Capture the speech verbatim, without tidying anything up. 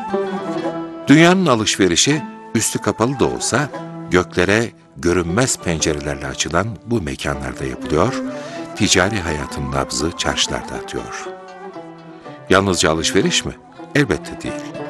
Dünyanın alışverişi üstü kapalı da olsa göklere görünmez pencerelerle açılan bu mekanlarda yapılıyor, ticari hayatın nabzı çarşılarda atıyor. Yalnızca alışveriş mi? Elbette değil.